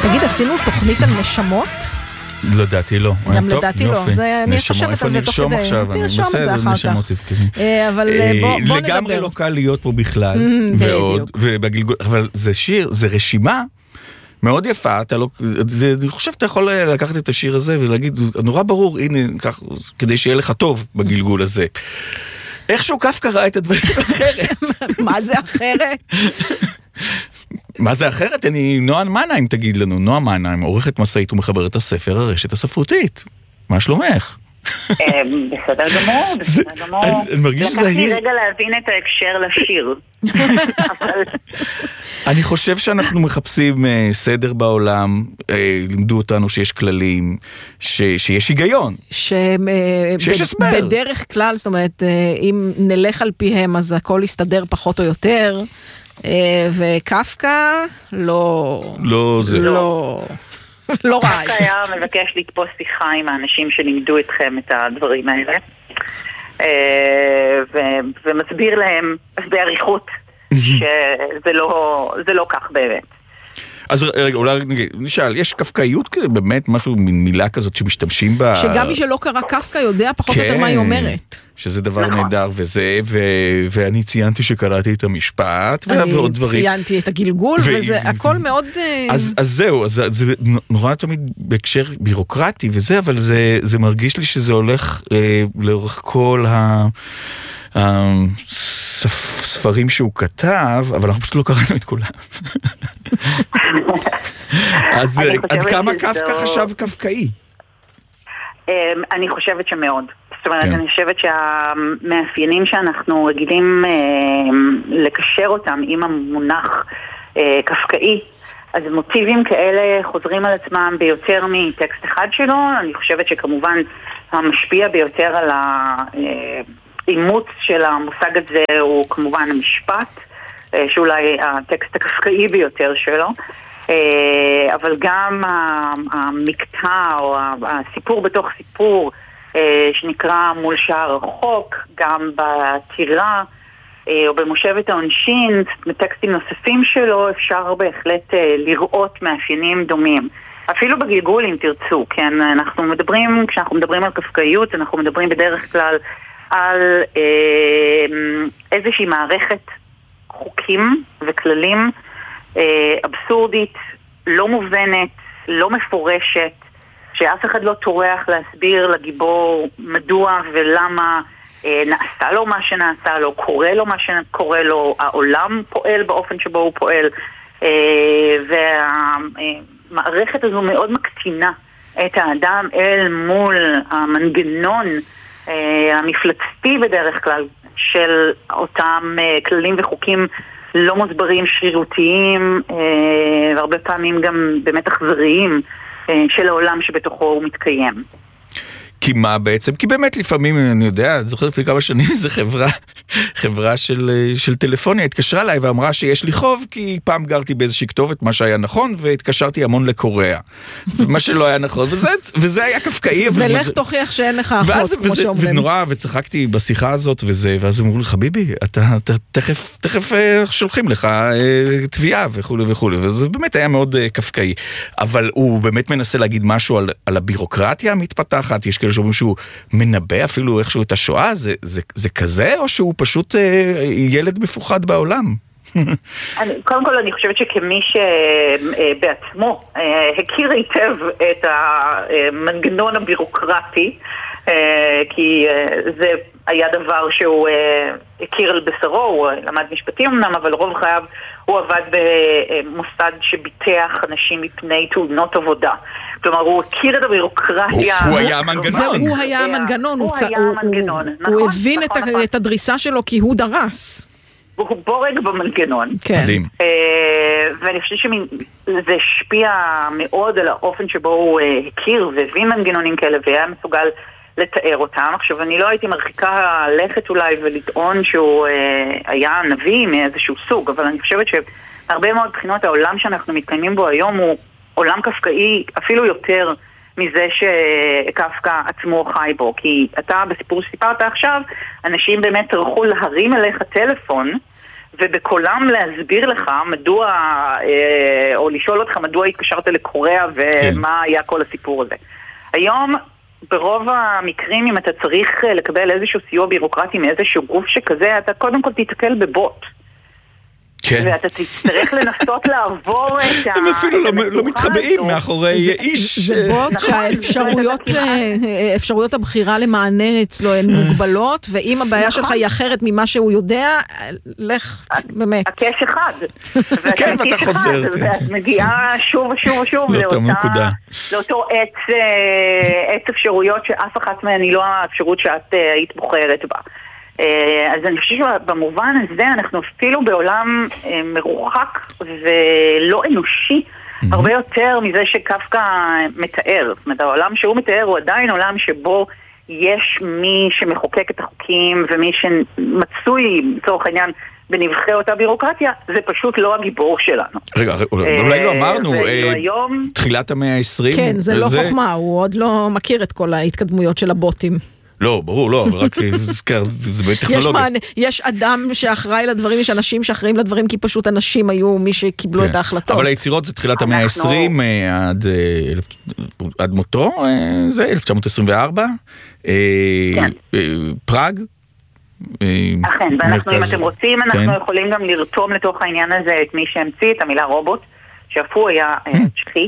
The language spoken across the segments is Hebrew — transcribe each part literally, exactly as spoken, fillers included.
תגיד, עשינו תוכנית על נשמות? לא דעתי לא. גם לדעתי לא. אני חושבת על זה תוך כדי. תרשום את זה אחר כך. אבל בוא נדבר. לגמרי לא קל להיות פה בכלל. ובגלגול, אבל זה שיר, זה רשימה מאוד יפה. אני חושב שאתה יכול לקחת את השיר הזה ולהגיד, נורא ברור, הנה, כדי שיהיה לך טוב בגלגול הזה. איכשהו קפקא ראה את הדברים אחרת. מה זה אחרת? מה זה אחרת? אני נועה מנהיים תגיד לנו. נועה מנהיים, עורכת מסעית ומחברת הספר הרשת הספרותית. מה שלומך? בסדר גמור, בסדר גמור. אני מרגיש שזה... לקחתי רגע להבין את ההקשר לשיר. אני חושב שאנחנו מחפשים סדר בעולם, לימדו אותנו שיש כללים, שיש היגיון. שיש הסבר. בדרך כלל, זאת אומרת, אם נלך על פיהם, אז הכל יסתדר פחות או יותר, וקפקא לא... לא זה. לא... לא רע. קפקא היה מבקש לתפוס שיחה עם האנשים שלימדו אתכם את הדברים האלה, ומסביר להם בעריכות שזה לא כך באמת. אז רגע, אולי נשאל, יש קפקאיות באמת, משהו, מילה כזאת שמשתמשים בה... שגם מי שלא קרא קפקא יודע פחות או יותר מה היא אומרת. שזה דבר נהדר וזה, ואני ציינתי שקראתי את המשפט, ועוד דברים. אני ציינתי את הגלגול, וזה הכל מאוד... אז זהו, זה נורא תמיד בהקשר בירוקרטי וזה, אבל זה מרגיש לי שזה הולך לאורך כל ה... ספרים שהוא כתב, אבל אנחנו פשוט לא קראנו את כולם. אז עד כמה קפקא חשב קפקאי? אני חושבת שמאוד. זאת אומרת, אני חושבת שהמאפיינים שאנחנו רגילים לקשר אותם עם המונח קפקאי, אז מוטיבים כאלה חוזרים על עצמם ביותר מטקסט אחד שלו. אני חושבת שכמובן המשפיע ביותר על ה... אימוץ של המושג הזה הוא כמובן המשפט, שאולי הטקסט הקפקאי ביותר שלו, אבל גם המקטע או הסיפור בתוך סיפור שנקרא מול שער רחוק, גם בטירה או במושבת העונשין, בטקסטים נוספים שלו אפשר בהחלט לראות מאפיינים דומים. אפילו בגלגול אם תרצו, כן, אנחנו מדברים, כשאנחנו מדברים על קפקאיות, אנחנו מדברים בדרך כלל על אה, איזושהי מערכת חוקים וכללים אה, אבסורדית, לא מובנת, לא מפורשת, שאף אחד לא טורח להסביר לגיבור מדוע ולמה אה, נעשה לו מה שנעשה לו, קורה לו מה שקורה לו, העולם פועל באופן שבו הוא פועל, אה, והמערכת הזו מאוד מקטינה את האדם אל מול המנגנון המפלצתי בדרך כלל של אותם כללים וחוקים לא מוסברים, שרירותיים, והרבה פעמים גם באמת אכזריים של העולם שבתוכו הוא מתקיים. כי מה בעצם? כי באמת לפעמים, אני יודע, אני זוכר לפני כמה שנים, זו חברה, חברה של, של טלפוניה, התקשרה אליי ואמרה שיש לי חוב, כי פעם גרתי באיזושהי כתובת, מה שהיה נכון, והתקשרתי המון לקוריאה. מה שלא היה נכון, וזה, וזה היה קפקאי. ולך תוכיח שאין לך אחות, כמו שאומרים. ונורא, וצחקתי בשיחה הזאת, וזה, ואז אמרו לי, חביבי, אתה, אתה תכף, תכף שולחים לך תביעה וכו' וכו', וזה באמת היה מאוד קפקאי. אבל הוא באמת מנסה להגיד משהו על, על הבירוקרטיה המתפתחת, יש כאלה שאומרים שהוא מנבא אפילו איכשהו את השואה, זה, זה, זה כזה, או שהוא פשוט אה, ילד מפוחד בעולם? אני, קודם כל אני חושבת שכמי שבעצמו אה, הכיר היטב את המנגנון הבירוקרטי, אה, כי אה, זה היה דבר שהוא אה, הכיר על בשרו, הוא למד משפטים אמנם, אבל רוב חייו הוא עבד במוסד שביטח אנשים מפני תאונות עבודה. כלומר, הוא הכיר את הבירוקרטיה. הוא היה המנגנון. הוא היה המנגנון. הוא היה המנגנון. הוא הבין את הדריסה שלו כי הוא דרס. הוא בורג במנגנון. מדהים. ואני חושבת שזה השפיע מאוד על האופן שבו הוא הכיר והבין מנגנונים כאלה והיה מסוגל לתאר אותם. עכשיו, אני לא הייתי מרחיקה לכת אולי ולטעון שהוא היה נביא מאיזשהו סוג, אבל אני חושבת שהרבה מאוד בחינות העולם שאנחנו מתקיימים בו היום הוא עולם קפקאי אפילו יותר מזה שקפקא עצמו חי בו. כי אתה בסיפור שסיפרת עכשיו, אנשים באמת טרחו להרים אליך טלפון ובקולם להסביר לך מדוע, או לשאול אותך מדוע התקשרת לקוריאה ומה היה כל הסיפור הזה. היום, ברוב המקרים, אם אתה צריך לקבל איזשהו סיוע בירוקרטי מאיזשהו גוף שכזה, אתה קודם כל תתקל בבוט. כן. ואתה תצטרך לנסות לעבור את ה... הם אפילו לא מתחבאים מאחורי איש. זה בוט שהאפשרויות הבחירה למענה אצלו הן מוגבלות, ואם הבעיה שלך היא אחרת ממה שהוא יודע, לך באמת. הקש אחד. כן, ואתה חוזר. ואת מגיעה שוב ושוב ושוב לאותו עץ אפשרויות שאף אחת מהן היא לא האפשרות שאת היית בוחרת בה. אז אני חושבת שבמובן הזה אנחנו אפילו בעולם מרוחק ולא אנושי הרבה יותר מזה שקפקא מתאר. זאת אומרת, העולם שהוא מתאר הוא עדיין עולם שבו יש מי שמחוקק את החוקים ומי שמצוי לצורך העניין בנבחי אותה בירוקרטיה, זה פשוט לא הגיבור שלנו. רגע, אולי לא אמרנו, תחילת המאה העשרים. כן, זה לא חוכמה, הוא עוד לא מכיר את כל ההתקדמויות של הבוטים. לא, ברור, לא, רק זכר, זה בטכנולוגיה. יש אדם שאחראי לדברים, יש אנשים שאחראים לדברים, כי פשוט אנשים היו מי שקיבלו את ההחלטות. אבל היצירות זה תחילת המאה העשרים, עד מותו, זה אלף תשע מאות עשרים וארבע, פראג. אכן, ואנחנו, אם אתם רוצים, אנחנו יכולים גם לרתום לתוך העניין הזה את מי שהמציא את המילה רובוט, שאף הוא היה צ'כי.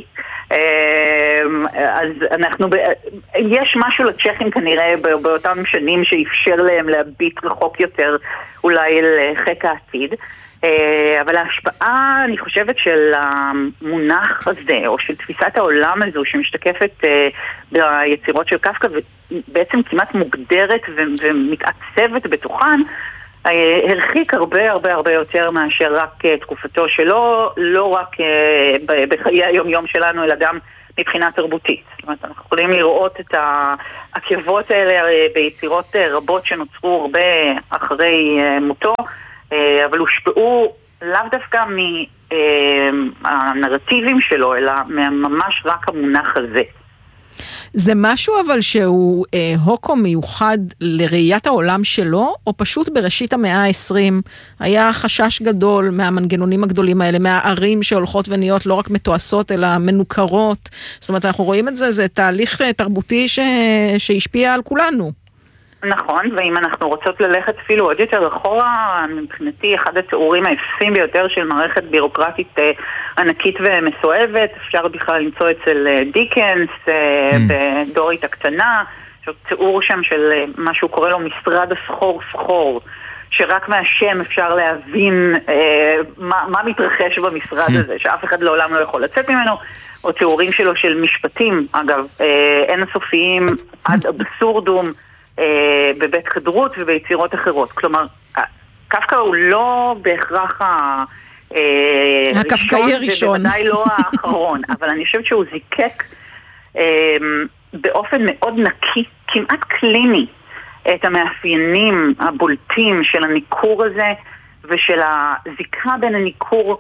אז אנחנו, יש משהו לצ'כים כנראה באותם שנים שאפשר להם להביט רחוק יותר אולי אל חיק העתיד, אבל ההשפעה, אני חושבת, של המונח הזה או של תפיסת העולם הזו שמשתקפת ביצירות של קפקא ובעצם כמעט מוגדרת ומתעצבת בתוכן, הרחיק הרבה הרבה הרבה יותר מאשר רק תקופתו שלו, לא רק בחיי היום יום שלנו, אלא גם מבחינה תרבותית. זאת אומרת, אנחנו יכולים לראות את העקבות האלה ביצירות רבות שנוצרו הרבה אחרי מותו, אבל הושפעו לאו דווקא מהנרטיבים שלו, אלא ממש רק המונח הזה. זה משהו אבל שהוא אה, הוקו מיוחד לראיית העולם שלו, או פשוט בראשית המאה העשרים היה חשש גדול מהמנגנונים הגדולים האלה, מהערים שהולכות ונהיות לא רק מתועסות אלא מנוכרות. זאת אומרת, אנחנו רואים את זה, זה תהליך תרבותי ש... שהשפיע על כולנו. נכון, ואם אנחנו רוצות ללכת אפילו עוד יותר אחורה, מבחינתי אחד התיאורים היפים ביותר של מערכת בירוקרטית ענקית ומסואבת, אפשר בכלל למצוא אצל דיקנס, mm. בדורית הקטנה, תיאור שם של מה שהוא קורא לו משרד הסחור סחור, שרק מהשם אפשר להבין אה, מה, מה מתרחש במשרד mm. הזה, שאף אחד לעולם לא יכול לצאת ממנו, או תיאורים שלו של משפטים, אגב, אה, אינסופיים עד אבסורדום, בבית חדרות וביצירות אחרות. כלומר, קפקא הוא לא בהכרח הקפקאי הראשון, ובוודאי לא האחרון, אבל אני חושבת שהוא זיקק באופן מאוד נקי, כמעט קליני, את המאפיינים הבולטים של הניכור הזה, ושל הזיקה בין הניכור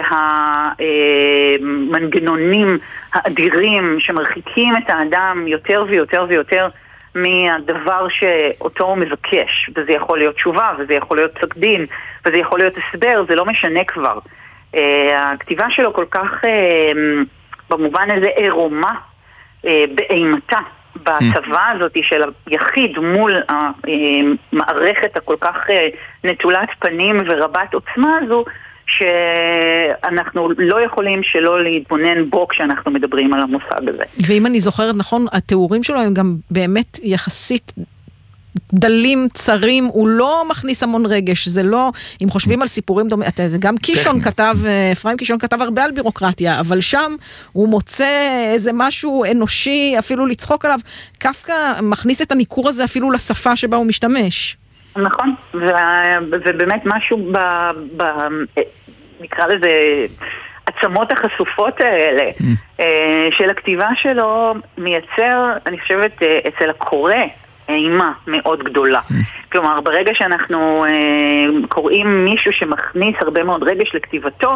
והמנגנונים האדירים שמרחיקים את האדם יותר ויותר ויותר מהדבר שאותו הוא מבקש, וזה יכול להיות תשובה, וזה יכול להיות פסק דין, וזה יכול להיות הסבר, זה לא משנה כבר. הכתיבה שלו כל כך, במובן הזה, עירומה באימתה, בצבא הזאת של היחיד מול המערכת הכל כך נטולת פנים ורבת עוצמה הזו, שאנחנו לא יכולים שלא להתבונן בו כשאנחנו מדברים על המושג הזה. ואם אני זוכרת נכון, התיאורים שלו הם גם באמת יחסית דלים, צרים, הוא לא מכניס המון רגש, זה לא, אם חושבים על סיפורים דומים, גם קישון כתב, אפרים קישון כתב הרבה על בירוקרטיה, אבל שם הוא מוצא איזה משהו אנושי, אפילו לצחוק עליו. קפקא מכניס את הניכור הזה אפילו לשפה שבה הוא משתמש. נכון, ובאמת משהו ב, ב, נקרא לזה עצמות החשופות האלה של הכתיבה שלו מייצר, אני חושבת, אצל הקורא אימה מאוד גדולה. כלומר, ברגע שאנחנו קוראים מישהו שמכניס הרבה מאוד רגש לכתיבתו,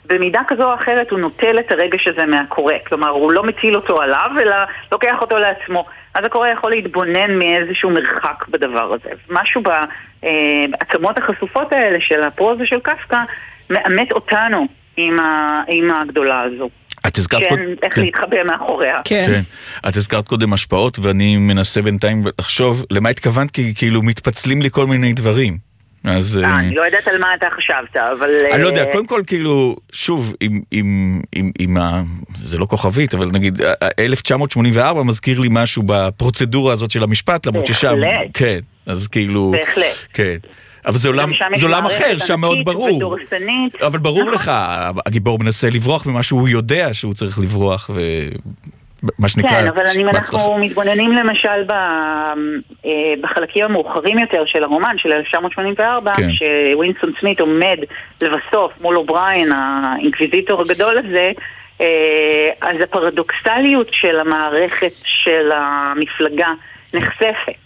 במידה כזו או אחרת הוא נוטל את הרגש הזה מהקורא, כלומר הוא לא מציל אותו עליו, אלא לוקח אותו לעצמו. אז הקורא יכול להתבונן מאיזשהו מרחק בדבר הזה. משהו בעצמות החשופות האלה של הפרוזה של קפקא, מאמת אותנו עם, ה, עם הגדולה הזו. את הזכרת כן, קוד... איך כן. להתחבא מאחוריה. כן. כן. את הזכרת קודם השפעות, ואני מנסה בינתיים לחשוב למה התכוונת, כי כאילו מתפצלים לי כל מיני דברים. אז... אה, אני לא יודעת על מה אתה חשבת, אבל... אני לא יודע, קודם כל כאילו, שוב, עם, עם, עם, עם ה... זה לא כוכבית, אבל נגיד, אלף תשע מאות שמונים וארבע מזכיר לי משהו בפרוצדורה הזאת של המשפט, למרות ששם... בהחלט. כן, אז כאילו... בהחלט. כן. אבל זה עולם, זה עולם אחר, שם מאוד ברור. אבל ברור לך, הגיבור מנסה לברוח ממה שהוא יודע שהוא צריך לברוח, ומה שנקרא... כן, אבל אם אנחנו מתבוננים למשל בחלקים המאוחרים יותר של הרומן, של אלף תשע מאות שמונים וארבע, שווינסטון סמית עומד לבסוף מול אובריין, האינקוויזיטור הגדול הזה, אז הפרדוקסליות של המערכת של המפלגה נחשפת.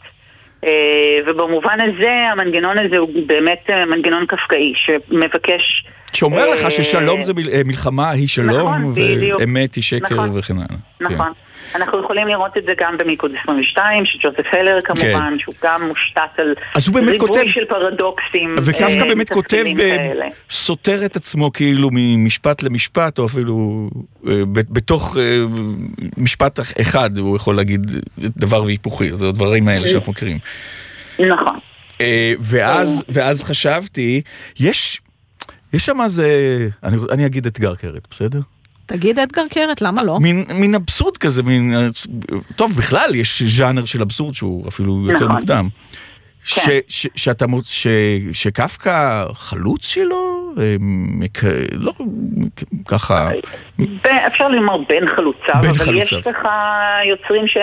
ובמובן הזה המנגנון הזה הוא באמת מנגנון קפקאי שמבקש שאומר לך ששלום זה מלחמה היא שלום ואמת היא שקר וכן הלאה. נכון, אנחנו יכולים לראות את זה גם במיקוד עשרים ושתיים של ג'וזף הלר כמובן, שהוא גם מושתת על ריבוי של פרדוקסים, וקפקא באמת כותב סותר את עצמו כאילו ממשפט למשפט, או אפילו בתוך משפט אחד הוא יכול להגיד דבר והיפוכי, זה הדברים האלה שאנחנו מכירים. נכון. ואז ואז חשבתי, יש יש שם איזה, אני, אני אגיד אתגר קרת, בסדר? תגיד אתגר קרת, למה לא? מין, מין אבסורד כזה, מין, טוב, בכלל יש ז'אנר של אבסורד שהוא אפילו יותר נכון. מוקדם. ש, ש, שאתה מוצ... ש, שקפקא חלוץ שלו? מק... לא, ככה... אפשר לומר בין חלוציו, אבל חלוציו. יש לך יוצרים ש...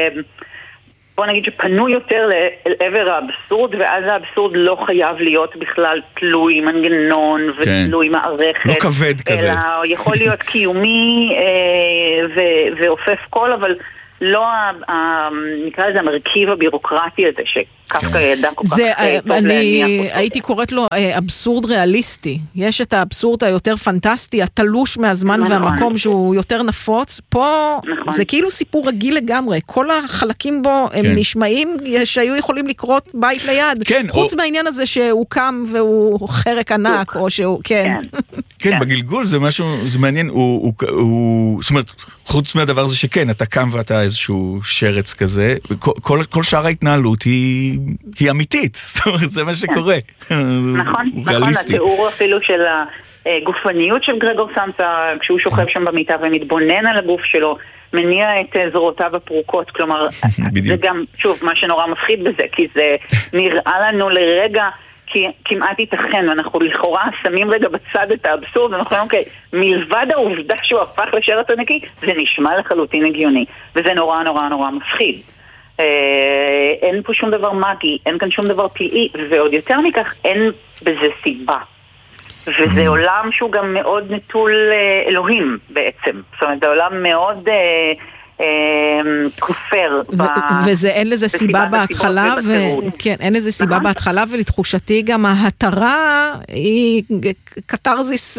בוא נגיד שפנו יותר לעבר האבסורד, ואז האבסורד לא חייב להיות בכלל תלוי מנגנון ותלוי כן. מערכת. לא כבד כזה. אלא יכול להיות קיומי ו- ואופף כל, אבל לא, נקרא לזה המרכיב הבירוקרטי הזה שקפקא ידע כל כך טוב להניח אותו. הייתי קוראת לו אבסורד ריאליסטי. יש את האבסורד היותר פנטסטי, התלוש מהזמן והמקום שהוא יותר נפוץ. פה זה כאילו סיפור רגיל לגמרי. כל החלקים בו הם נשמעים שהיו יכולים לקרות בית ליד. חוץ מהעניין הזה שהוא קם והוא חרק ענק, או שהוא, כן. כן, בגלגול זה משהו, זה מעניין, הוא, זאת אומרת, חוץ מהדבר הזה שכן, אתה קם ואתה איזשהו שרץ כזה, כל, כל שאר ההתנהלות היא, היא אמיתית, זאת אומרת, זה מה שקורה. נכון, נכון, התיאור אפילו של הגופניות של גרגור סמסה, כשהוא שוכב שם במיטה ומתבונן על הגוף שלו, מניע את זרועותיו הפרוקות, כלומר, זה גם, שוב, מה שנורא מפחיד בזה, כי זה נראה לנו לרגע, כי כמעט ייתכן, ואנחנו לכאורה שמים רגע בצד את האבסורד, ואנחנו אומרים, אוקיי, מלבד העובדה שהוא הפך לשרץ הנקי, זה נשמע לחלוטין הגיוני, וזה נורא נורא נורא מפחיד. אה, אין פה שום דבר מגי, אין כאן שום דבר פלאי, ועוד יותר מכך, אין בזה סיבה. וזה עולם שהוא גם מאוד נטול אה, אלוהים בעצם. זאת אומרת, זה עולם מאוד... אה, כופר וזה אין לזה סיבה בהתחלה, כן, אין לזה סיבה בהתחלה, ולתחושתי גם ההתרה היא קטרזיס,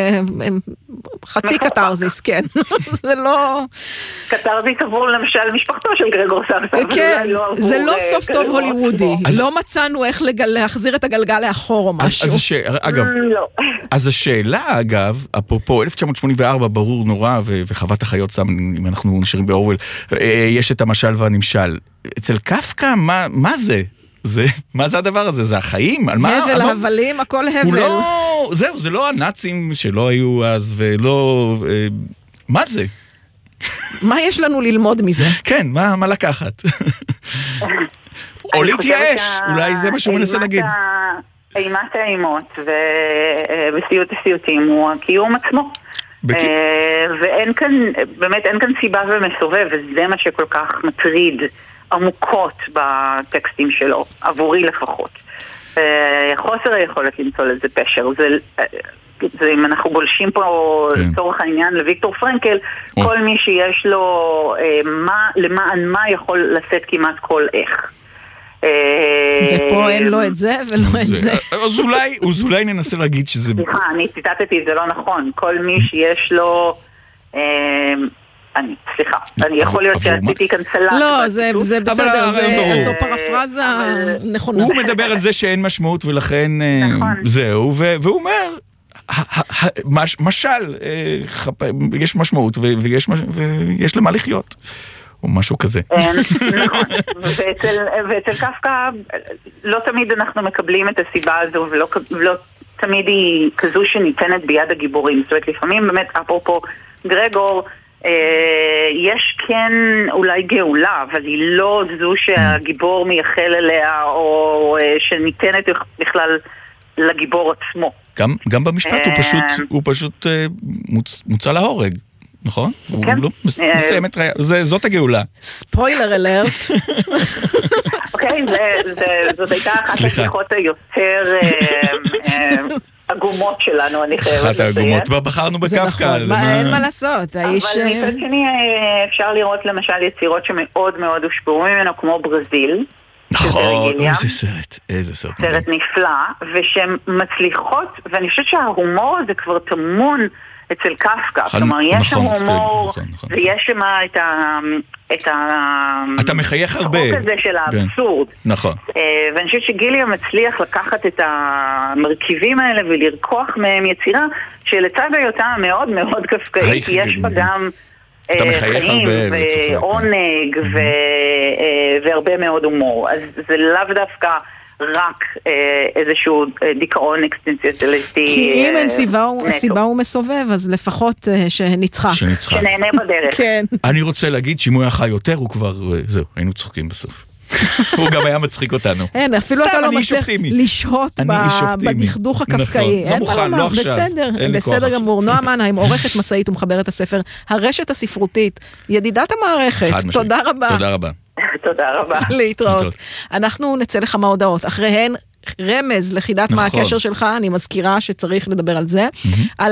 חצי קטרזיס, כן. זה לא... קטרזיס עבור למשל משפחתו של גרגור סמסה. כן, זה לא סוף טוב הוליוודי. לא מצאנו איך להחזיר את הגלגל לאחור או משהו. אגב, אז השאלה, אגב, אפרופו אלף תשע מאות שמונים וארבע, ברור נורא, וחוות החיות שם, אם אנחנו נשארים באורוול, יש את המשל והנמשל. אצל קפקא, מה, מה זה? זה? מה זה הדבר הזה? זה החיים? על מה? הבל, הבלים, הכל הבל. לא, זהו, זה לא הנאצים שלא היו אז, ולא... מה זה? מה יש לנו ללמוד מזה? כן, מה, מה לקחת? או להתייאש, אולי זה מה שהוא מנסה להגיד. אימת האימות וסיוט הסיוטים הוא הקיום עצמו. ואין כאן, באמת אין כאן סיבה ומסובב, וזה מה שכל כך מטריד עמוקות בטקסטים שלו, עבורי לפחות. חוסר היכולת למצוא לזה פשר, זה, זה אם אנחנו גולשים פה לצורך העניין לוויקטור פרנקל, כל מי שיש לו מה, למען מה יכול לשאת כמעט כל איך. ופה אין לו את זה ולא את זה. אז אולי, אז אולי ננסה להגיד שזה... סליחה, אני ציטטתי, זה לא נכון. כל מי שיש לו... אני, סליחה, אני יכול להיות שעשיתי כאן סלט. לא, זה בסדר, זו פרפרזה נכונה. הוא מדבר על זה שאין משמעות ולכן זהו, והוא אומר, משל, יש משמעות ויש למה לחיות. או משהו כזה. נכון, ואצל קפקא לא תמיד אנחנו מקבלים את הסיבה הזו, ולא תמיד היא כזו שניתנת ביד הגיבורים. זאת אומרת, לפעמים באמת, אפרופו גרגור, יש כן אולי גאולה, אבל היא לא זו שהגיבור מייחל אליה, או שניתנת בכלל לגיבור עצמו. גם במשפט הוא פשוט מוצא להורג. נכון? הוא לא מסיים את רעייה, זאת הגאולה. ספוילר אלרט. אוקיי, זאת הייתה אחת השיחות היותר עגומות שלנו, אני חייבת לציין. אחת העגומות, בחרנו בקפקא. אין מה לעשות, האיש... אבל מצד שני אפשר לראות למשל יצירות שמאוד מאוד הושפעו ממנו, כמו ברזיל. נכון, איזה סרט, איזה סרט. סרט נפלא, ושהן מצליחות, ואני חושבת שההומור הזה כבר תמון אצל קפקא, כלומר יש שם הומור, ויש שם את ה... אתה מחייך הרבה. החוק הזה של האבסורד. נכון. ואני חושבת שגילי מצליח לקחת את המרכיבים האלה ולרקוח מהם יצירה, שלצד היותה מאוד מאוד קפקאית, יש בה גם חיים ועונג והרבה מאוד הומור. אז זה לאו דווקא רק איזשהו דיכאון אקסטנציאליסטי. כי אם אין סיבה הוא מסובב, אז לפחות שניצחה. שנהנה בדרך. כן. אני רוצה להגיד שאם הוא היה חי יותר, הוא כבר, זהו, היינו צוחקים בסוף. הוא גם היה מצחיק אותנו. אין, אפילו אתה לא מצליח לשהות בדכדוך הקפקאי. לא מוכן, לא עכשיו. בסדר, בסדר גמור. נועה מנהיים, עורכת מסעית ומחברת הספר הרשת הספרותית, ידידת המערכת. תודה רבה. תודה רבה. תודה רבה. להתראות. אנחנו נצא לכמה הודעות. אחריהן רמז לחידת מה הקשר שלך, אני מזכירה שצריך לדבר על זה, על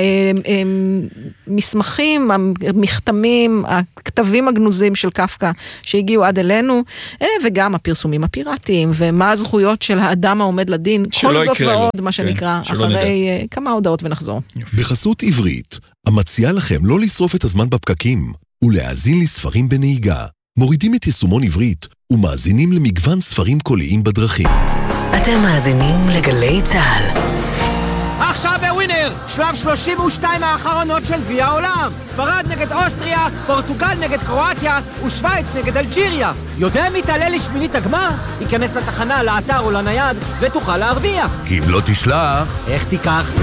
המסמכים, המכתמים, הכתבים הגנוזים של קפקא שהגיעו עד אלינו, וגם הפרסומים הפיראטיים, ומה הזכויות של האדם העומד לדין, כל זאת ועוד, מה שנקרא, אחרי כמה הודעות ונחזור. בחסות עברית, המציעה לכם לא לשרוף את הזמן בפקקים, ולהאזין לספרים בנהיגה. מורידים את יישומון עברית ומאזינים למגוון ספרים קוליים בדרכים. אתם מאזינים לגלי צהל. עכשיו בווינר, שלב שלושים ושתיים האחרונות של גביע העולם. ספרד נגד אוסטריה, פורטוגל נגד קרואטיה ושוויץ נגד אלג'יריה. יודע מי תעלה לשמינית הגמר? ייכנס לתחנה, לאתר או לנייד ותוכל להרוויח. כי אם לא תשלח... איך תיקח?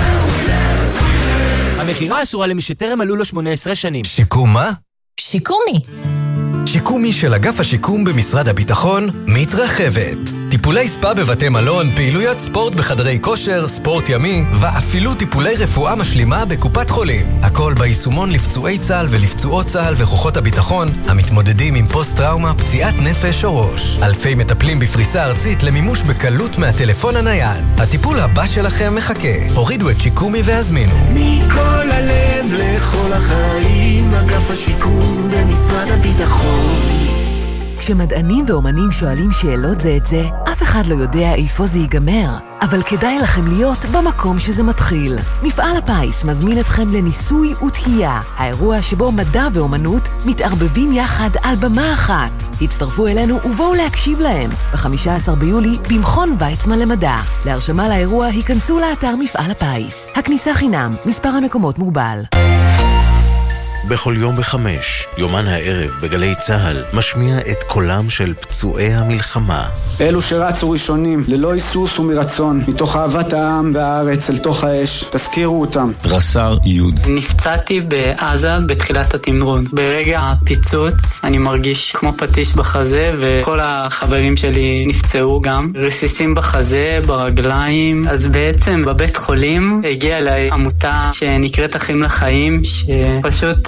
המחירה אסורה למי שטרם עלו לו שמונה עשרה שנים. שיקום מה? שיקומי. שיקומי של אגף השיקום במשרד הביטחון מתרחבת. טיפולי ספה בבתי מלון, פעילויות ספורט בחדרי כושר, ספורט ימי, ואפילו טיפולי רפואה משלימה בקופת חולים. הכל ביישומון לפצועי צה"ל ולפצועות צה"ל וכוחות הביטחון, המתמודדים עם פוסט-טראומה, פציעת נפש או ראש. אלפי מטפלים בפריסה ארצית למימוש בקלות מהטלפון הנייד. הטיפול הבא שלכם מחכה. הורידו את שיקומי והזמינו. מכל הלב לכל החיים, אגף השיקום במשרד הביטחון. כשמדענים ואומנים שואלים שאלות זה את זה, אף אחד לא יודע איפה זה ייגמר. אבל כדאי לכם להיות במקום שזה מתחיל. מפעל הפיס מזמין אתכם לניסוי ותהייה, האירוע שבו מדע ואומנות מתערבבים יחד על במה אחת. הצטרפו אלינו ובואו להקשיב להם. ב-חמישה עשר ביולי במכון ויצמן למדע. להרשמה לאירוע היכנסו לאתר מפעל הפיס. הכניסה חינם, מספר המקומות מוגבל. בכל יום בחמש, יומן הערב בגלי צהל, משמיע את קולם של פצועי המלחמה. אלו שרצו ראשונים, ללא היסוס ומרצון, מתוך אהבת העם והארץ אל תוך האש, תזכירו אותם. רס"ר יוד. נפצעתי בעזה בתחילת התמרון. ברגע הפיצוץ אני מרגיש כמו פטיש בחזה, וכל החברים שלי נפצעו גם. רסיסים בחזה, ברגליים. אז בעצם בבית חולים הגיעה אליי עמותה שנקראת אחים לחיים, שפשוט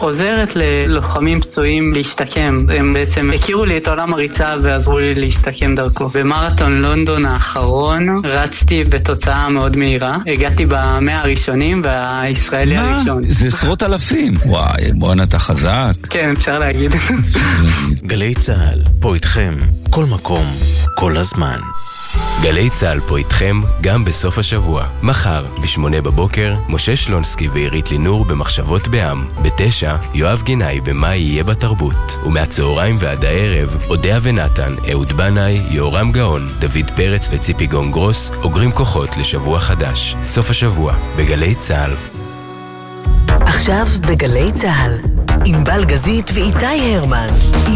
עוזרת ללוחמים פצועים להשתקם. הם בעצם הכירו לי את עולם הריצה ועזרו לי להשתקם דרכו. במרתון לונדון האחרון רצתי בתוצאה מאוד מהירה. הגעתי במאה הראשונים והישראלי הראשון. מה? זה עשרות אלפים. וואי, בוא נתה חזק. כן, אפשר להגיד. גלי צהל, פה איתכם, כל מקום, כל הזמן. גלי צהל פה איתכם גם בסוף השבוע. מחר, בשמונה בבוקר, משה שלונסקי ועירית לינור במחשבות בעם. בתשע, יואב גינאי במה יהיה בתרבות. ומהצהריים ועד הערב, אודיה ונתן, אהוד בנאי, יורם גאון, דוד פרץ וציפי גונגרוס, אוגרים כוחות לשבוע חדש. סוף השבוע, בגלי צהל. עכשיו בגלי צהל, עם בל גזית ואיתי הרמן.